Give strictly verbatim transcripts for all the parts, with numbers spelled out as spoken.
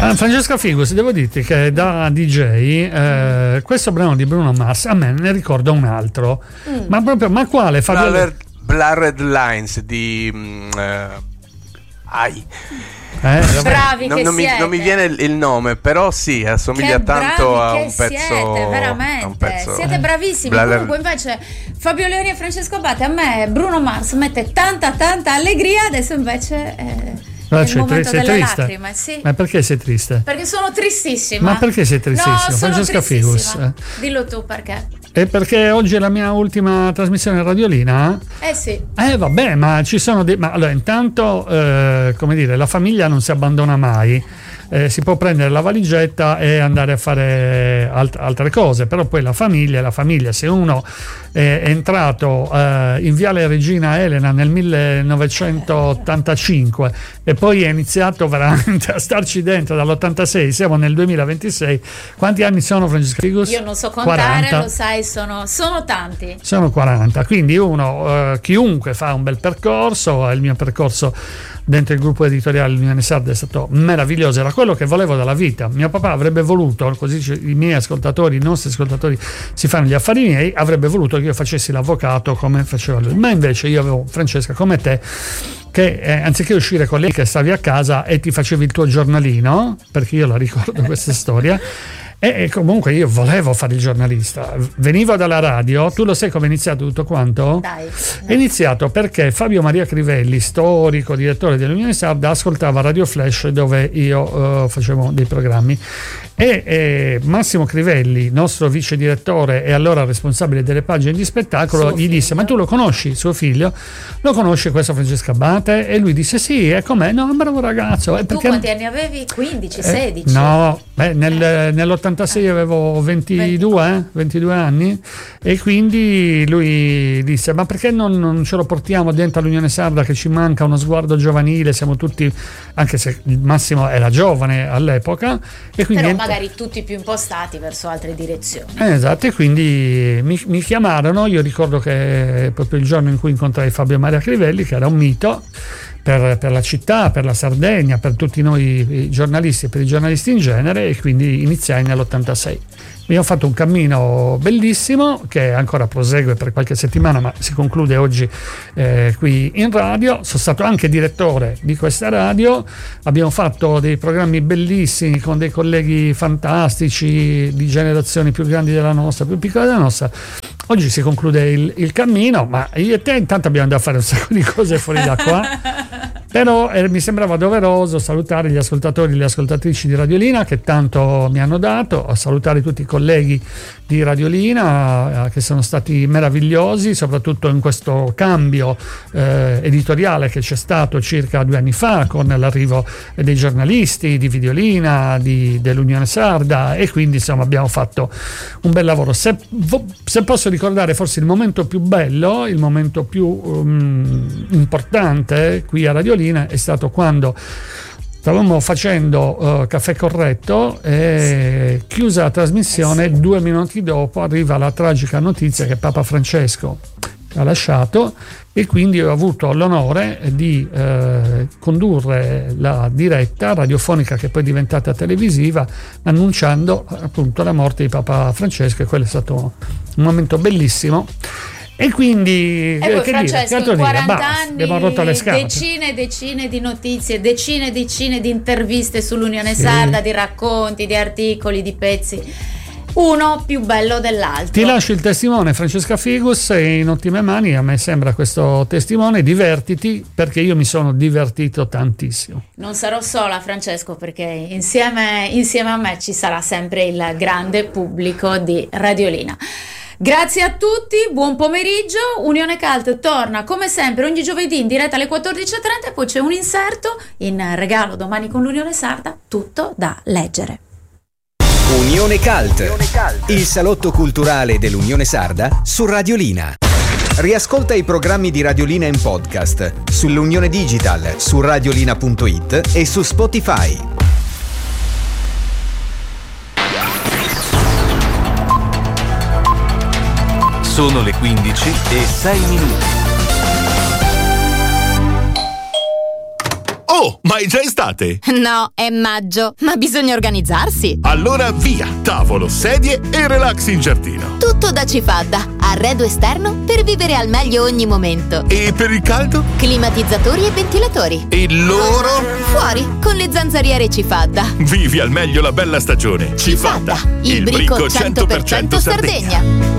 Ah, Francesca Figus, devo dirti che da D J eh, questo brano di Bruno Mars a me ne ricorda un altro, mm. ma proprio, ma quale? Blurred, Blurred Lines di um, uh, ai Eh, bravi non, che non, mi, non mi viene il nome, però sì, assomiglia che tanto a un siete, pezzo veramente, un pezzo, siete bravissimi. Blader. Comunque invece Fabio Leoni e Francesco Abate, a me Bruno Mars mette tanta tanta allegria, adesso invece eh, No, è il cioè, momento sei delle triste? lacrime, sì. Ma perché sei triste? Perché sono tristissima. Ma perché sei tristissima? No, sono Francesca tristissima. Figus. Dillo tu perché. E perché oggi è la mia ultima trasmissione radiolina? Eh sì. Eh vabbè, ma ci sono dei... Ma allora, intanto, eh, come dire, la famiglia non si abbandona mai. Eh, si può prendere la valigetta e andare a fare alt- altre cose, però poi la famiglia è la famiglia. Se uno è entrato eh, in Viale Regina Elena nel millenovecentottantacinque e poi è iniziato veramente a starci dentro dall'ottantasei, siamo nel duemilaventisei. Quanti anni sono, Francesca Figus? Io non so contare, quaranta. Lo sai, sono, sono tanti. Sono quaranta, quindi uno, eh, chiunque fa un bel percorso, il mio percorso dentro il gruppo editoriale L'Unione Sarda è stato meraviglioso, era quello che volevo dalla vita. Mio papà avrebbe voluto, così i miei ascoltatori, i nostri ascoltatori si fanno gli affari miei, avrebbe voluto che io facessi l'avvocato come faceva lui, ma invece io avevo, Francesca, come te, che eh, anziché uscire con lei che stavi a casa e ti facevi il tuo giornalino, perché io la ricordo questa storia. E comunque io volevo fare il giornalista, venivo dalla radio. Tu lo sai come è iniziato tutto quanto? Dai, è iniziato perché Fabio Maria Crivelli, storico direttore dell'Unione Sarda, ascoltava Radio Flash dove io uh, facevo dei programmi e eh, Massimo Crivelli, nostro vice direttore e allora responsabile delle pagine di spettacolo, suo gli disse: figlio. ma tu lo conosci, suo figlio? Lo conosci questo Francesco Abate? E lui disse sì, e com'è? No, un bravo ragazzo. tu perché... quanti anni avevi? quindici, sedici? Eh, no, beh, nel, nell'ottantasei avevo ventidue, eh, ventidue anni e quindi lui disse: ma perché non, non ce lo portiamo dentro all'Unione Sarda, che ci manca uno sguardo giovanile, siamo tutti, anche se il Massimo era giovane all'epoca, e quindi però magari tutti più impostati verso altre direzioni. eh, esatto, e quindi mi, mi chiamarono. Io ricordo che proprio il giorno in cui incontrai Fabio Maria Crivelli, che era un mito per, per la città, per la Sardegna, per tutti noi i giornalisti e per i giornalisti in genere, e quindi iniziai nell'ottantasei. Abbiamo fatto un cammino bellissimo che ancora prosegue per qualche settimana, ma si conclude oggi eh, qui in radio. Sono stato anche direttore di questa radio, abbiamo fatto dei programmi bellissimi con dei colleghi fantastici di generazioni più grandi della nostra, più piccole della nostra. Oggi si conclude il, il cammino, ma io e te intanto abbiamo da fare un sacco di cose fuori da qua. Però eh, mi sembrava doveroso salutare gli ascoltatori e le ascoltatrici di Radiolina che tanto mi hanno dato, a salutare tutti i colleghi di Radiolina eh, che sono stati meravigliosi, soprattutto in questo cambio eh, editoriale che c'è stato circa due anni fa con l'arrivo dei giornalisti di Videolina, di, dell'Unione Sarda, e quindi insomma abbiamo fatto un bel lavoro. Se, se posso ricordare forse il momento più bello, il momento più um, importante qui a Radiolina è stato quando stavamo facendo uh, Caffè Corretto e sì. Chiusa la trasmissione, sì. Due minuti dopo arriva la tragica notizia che Papa Francesco ha lasciato, e quindi ho avuto l'onore di eh, condurre la diretta radiofonica che poi è diventata televisiva, annunciando appunto la morte di Papa Francesco, e quello è stato un momento bellissimo. E quindi e poi che Francesco, dire, in quaranta Basta, anni, abbiamo rotto le scatole. decine e decine di notizie, decine e decine di interviste sull'Unione Sarda, sì. Di racconti, di articoli, di pezzi, uno più bello dell'altro. Ti lascio il testimone, Francesca Figus, sei in ottime mani, a me sembra questo testimone. Divertiti, perché io mi sono divertito tantissimo. Non sarò sola, Francesco, perché insieme, insieme a me ci sarà sempre il grande pubblico di Radiolina. Grazie a tutti, buon pomeriggio. Unione Cult torna come sempre ogni giovedì in diretta alle quattordici e trenta, e poi c'è un inserto in regalo domani con l'Unione Sarda, tutto da leggere. Unione Cult, il salotto culturale dell'Unione Sarda su Radiolina. Riascolta i programmi di Radiolina in podcast sull'Unione Digital, su radiolina punto it e su Spotify. Sono le quindici e sei minuti. Oh, ma è già estate? No, è maggio, ma bisogna organizzarsi. Allora via, tavolo, sedie e relax in giardino. Tutto da Cifadda, arredo esterno per vivere al meglio ogni momento. E per il caldo? Climatizzatori e ventilatori. E loro? Fuori, con le zanzariere Cifadda. Vivi al meglio la bella stagione. Cifadda, il, il brico cento per cento Sardegna. Sardegna.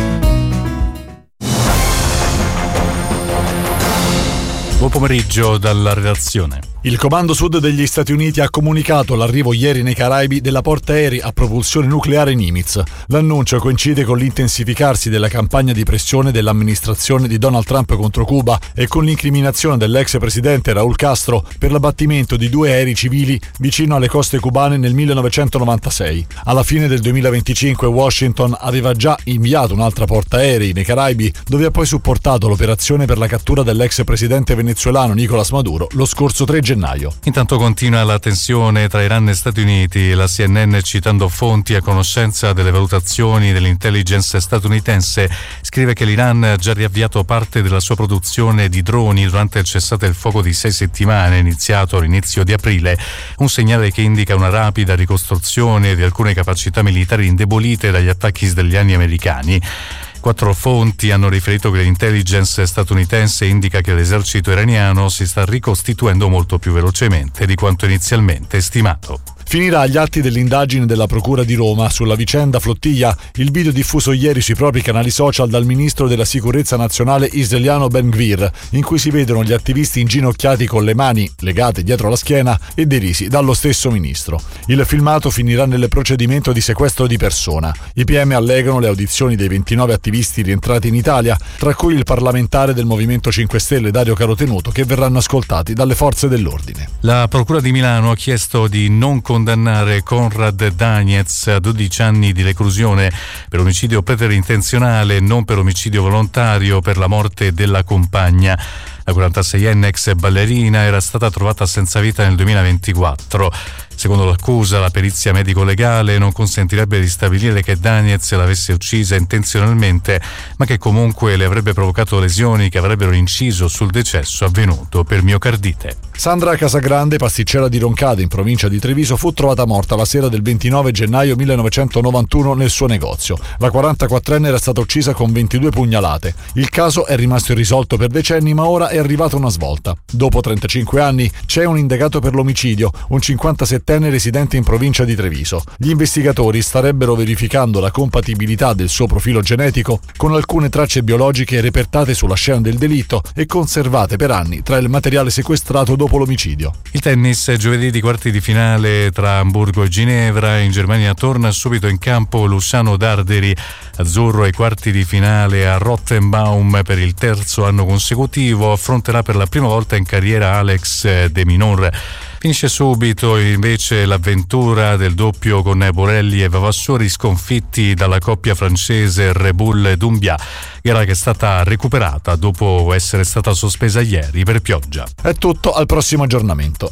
Buon pomeriggio dalla redazione. Il Comando Sud degli Stati Uniti ha comunicato l'arrivo ieri nei Caraibi della portaerei a propulsione nucleare Nimitz. L'annuncio coincide con l'intensificarsi della campagna di pressione dell'amministrazione di Donald Trump contro Cuba e con l'incriminazione dell'ex presidente Raúl Castro per l'abbattimento di due aerei civili vicino alle coste cubane nel millenovecentonovantasei. Alla fine del duemilaventicinque Washington aveva già inviato un'altra portaerei nei Caraibi, dove ha poi supportato l'operazione per la cattura dell'ex presidente venezuelano Nicolás Maduro lo scorso tre gennaio. Intanto continua la tensione tra Iran e Stati Uniti. La C N N, citando fonti a conoscenza delle valutazioni dell'intelligence statunitense, scrive che l'Iran ha già riavviato parte della sua produzione di droni durante il cessate il fuoco di sei settimane iniziato all'inizio di aprile, un segnale che indica una rapida ricostruzione di alcune capacità militari indebolite dagli attacchi israeliani americani. Quattro fonti hanno riferito che l'intelligence statunitense indica che l'esercito iraniano si sta ricostituendo molto più velocemente di quanto inizialmente stimato. Finirà agli atti dell'indagine della Procura di Roma sulla vicenda Flotilla il video diffuso ieri sui propri canali social dal ministro della sicurezza nazionale israeliano Ben Gvir, in cui si vedono gli attivisti inginocchiati con le mani legate dietro la schiena e derisi dallo stesso ministro. Il filmato finirà nel procedimento di sequestro di persona. I P M allegano le audizioni dei ventinove attivisti rientrati in Italia, tra cui il parlamentare del Movimento cinque Stelle Dario Carotenuto, che verranno ascoltati dalle forze dell'ordine. La Procura di Milano ha chiesto di non condannare Konrad Danez a dodici anni di reclusione per omicidio preterintenzionale, non per omicidio volontario, per la morte della compagna. La quarantaseienne ex ballerina era stata trovata senza vita nel duemilaventiquattro. Secondo l'accusa, la perizia medico-legale non consentirebbe di stabilire che Danez l'avesse uccisa intenzionalmente, ma che comunque le avrebbe provocato lesioni che avrebbero inciso sul decesso avvenuto per miocardite. Sandra Casagrande, pasticcera di Roncade in provincia di Treviso, fu trovata morta la sera del ventinove gennaio millenovecentonovantuno nel suo negozio. La quarantaquattrenne era stata uccisa con ventidue pugnalate. Il caso è rimasto irrisolto per decenni, ma ora è arrivata una svolta. Dopo trentacinque anni c'è un indagato per l'omicidio, un cinquantasettenne residente in provincia di Treviso. Gli investigatori starebbero verificando la compatibilità del suo profilo genetico con alcune tracce biologiche repertate sulla scena del delitto e conservate per anni tra il materiale sequestrato dopo l'omicidio. Il tennis, giovedì di quarti di finale tra Amburgo e Ginevra. In Germania torna subito in campo Luciano Darderi, azzurro ai quarti di finale a Rottenbaum per il terzo anno consecutivo. Affronterà per la prima volta in carriera Alex de Minaur. Finisce subito invece l'avventura del doppio con Borelli e Vavassori, sconfitti dalla coppia francese Rebull-Dumbia, gara che è stata recuperata dopo essere stata sospesa ieri per pioggia. È tutto, al prossimo aggiornamento.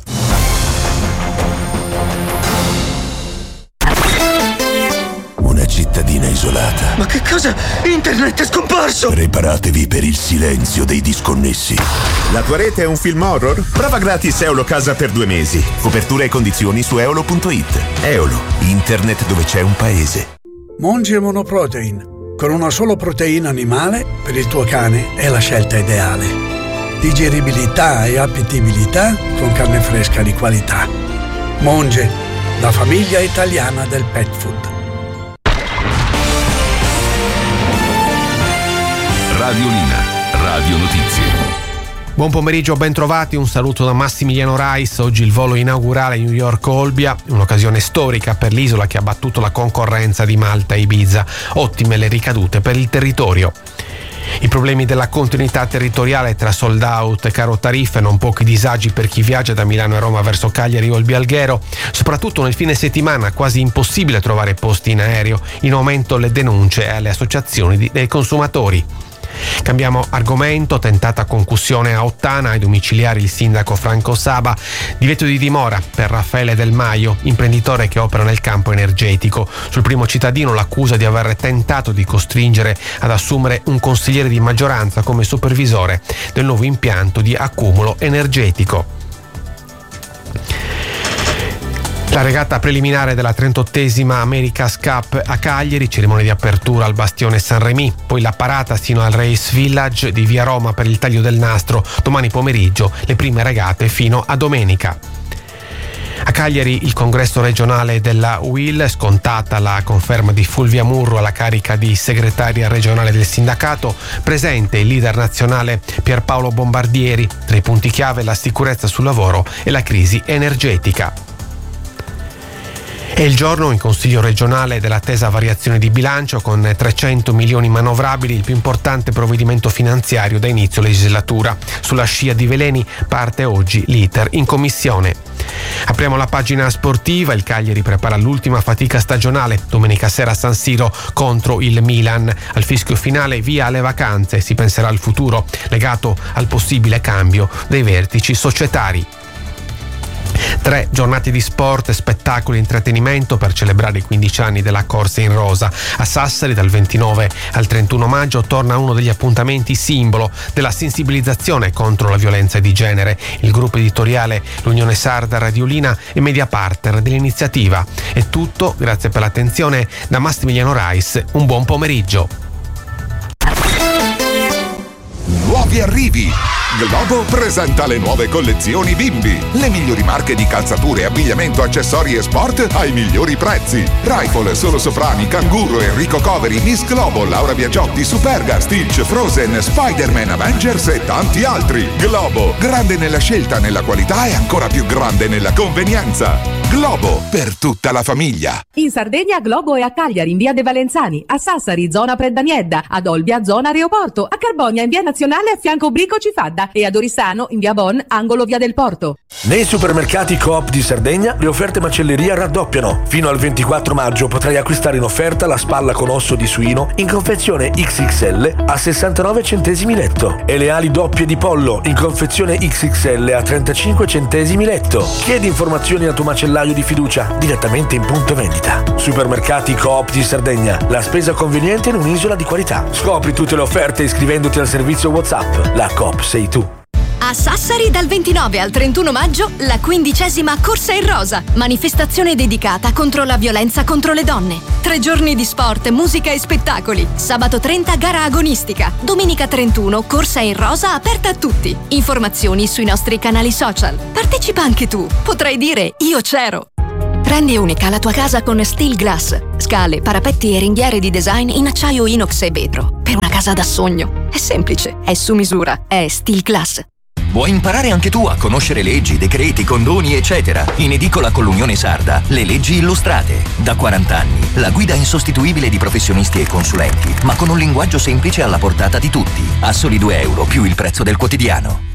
Una cittadina isolata. Ma che cosa? Internet è scomparso! Preparatevi per il silenzio dei disconnessi. La tua rete è un film horror? Prova gratis Eolo Casa per due mesi. Copertura e condizioni su eolo punto it. Eolo, internet dove c'è un paese. Monge Monoprotein. Con una sola proteina animale, per il tuo cane è la scelta ideale. Digeribilità e appetibilità con carne fresca di qualità. Monge, la famiglia italiana del pet food. Radiolina, Radio Notizie. Buon pomeriggio, ben trovati, un saluto da Massimiliano Rais. Oggi il volo inaugurale New York-Olbia, un'occasione storica per l'isola che ha battuto la concorrenza di Malta e Ibiza. Ottime le ricadute per il territorio. I problemi della continuità territoriale tra sold out e caro tariffe, non pochi disagi per chi viaggia da Milano e Roma verso Cagliari o Olbia Alghero, soprattutto nel fine settimana, quasi impossibile trovare posti in aereo, in aumento le denunce alle associazioni dei consumatori. Cambiamo argomento, tentata concussione a Ottana, ai domiciliari il sindaco Franco Saba, divieto di dimora per Raffaele Del Maio, imprenditore che opera nel campo energetico. Sul primo cittadino l'accusa di aver tentato di costringere ad assumere un consigliere di maggioranza come supervisore del nuovo impianto di accumulo energetico. La regata preliminare della trentottesima America's Cup a Cagliari, cerimonia di apertura al Bastione San Remi, poi la parata sino al Race Village di Via Roma per il taglio del nastro, domani pomeriggio le prime regate fino a domenica. A Cagliari il congresso regionale della U I L, scontata la conferma di Fulvia Murru alla carica di segretaria regionale del sindacato, presente il leader nazionale Pierpaolo Bombardieri, tra i punti chiave la sicurezza sul lavoro e la crisi energetica. È il giorno in Consiglio regionale dell'attesa variazione di bilancio con trecento milioni manovrabili, il più importante provvedimento finanziario da inizio legislatura. Sulla scia di veleni parte oggi l'iter in commissione. Apriamo la pagina sportiva, il Cagliari prepara l'ultima fatica stagionale, domenica sera a San Siro contro il Milan. Al fischio finale via alle vacanze, si penserà al futuro legato al possibile cambio dei vertici societari. Tre giornate di sport, spettacolo e intrattenimento per celebrare i quindici anni della Corsa in Rosa. A Sassari dal ventinove al trentuno maggio torna uno degli appuntamenti simbolo della sensibilizzazione contro la violenza di genere. Il gruppo editoriale L'Unione Sarda Radiolina è media partner dell'iniziativa. È tutto, grazie per l'attenzione da Massimiliano Rais, un buon pomeriggio. Nuovi arrivi! Globo presenta le nuove collezioni bimbi. Le migliori marche di calzature, abbigliamento, accessori e sport ai migliori prezzi. Rifle, Solo Soprani, Canguro, Enrico Coveri, Miss Globo, Laura Biagiotti, Superga, Stitch, Frozen, Spider-Man, Avengers e tanti altri. Globo, grande nella scelta, nella qualità e ancora più grande nella convenienza. Globo, per tutta la famiglia. In Sardegna Globo è a Cagliari in via De Valenzani, a Sassari zona Preddaniedda, ad Olbia zona Aeroporto, a Carbonia in via Nazionale a fianco Brico Cifadda e ad Oristano in via Bon, angolo via del Porto. Nei supermercati Coop di Sardegna le offerte macelleria raddoppiano. Fino al ventiquattro maggio potrai acquistare in offerta la spalla con osso di suino in confezione X X L a sessantanove centesimi letto e le ali doppie di pollo in confezione X X L a trentacinque centesimi letto. Chiedi informazioni al tuo macellaio di fiducia direttamente in punto vendita. Supermercati Coop di Sardegna, la spesa conveniente in un'isola di qualità. Scopri tutte le offerte iscrivendoti al servizio WhatsApp. La Coop sei tu. A Sassari dal ventinove al trentuno maggio la quindicesima Corsa in Rosa, manifestazione dedicata contro la violenza contro le donne. Tre giorni di sport, musica e spettacoli. Sabato trenta gara agonistica. Domenica trentuno Corsa in Rosa aperta a tutti. Informazioni sui nostri canali social. Partecipa anche tu. Potrai dire io c'ero. Rendi unica la tua casa con Steel Glass. Scale, parapetti e ringhiere di design in acciaio inox e vetro. Per una casa da sogno. È semplice, è su misura, è Steel Glass. Vuoi imparare anche tu a conoscere leggi, decreti, condoni, eccetera? In edicola con l'Unione Sarda, le leggi illustrate. Da quaranta anni, la guida insostituibile di professionisti e consulenti, ma con un linguaggio semplice alla portata di tutti. A soli due euro più il prezzo del quotidiano.